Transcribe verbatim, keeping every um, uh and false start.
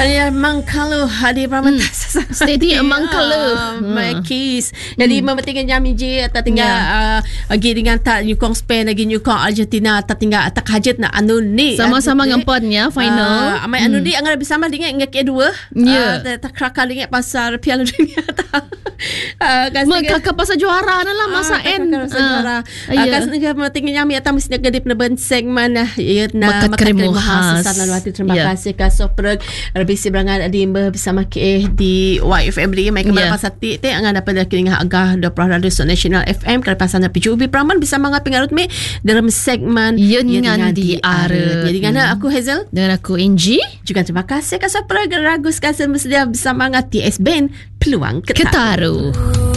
Hanya mangkalo hadir Praman hmm. Steady mangkalo my keys. Jadi mementingkan jami je tak tinggal lagi dengan tak nyukong Spain lagi nyukong Argentina tak tinggal tak hajat nak anu ni sama-sama ngampannya final. Amai anu ni angan bersama dengan ngak kedua. Ya. Tak krakal dengan pasar Piala Dunia tak. Kakak pasal juara adalah masa end. Juara. Kas negara mementingkan jami atau mesti gadip na segmen ya na makat khas. Terima kasih Kak Sopreg Rabisi berangan di bersama ke di Y F M di mai kembali pasal ti te angan dapat dengan agah dua puluh radio nasional F M kalau pasal P J U B Praman bisa mangap pengarut me dalam segmen Yengan di Arut. Jadi dengan aku Hazel dengan aku Angie. Juga terima kasih Kak Sopreg Ragus kasih bersedia bersama dengan T S Band Peluang Ketaru. Ketaru.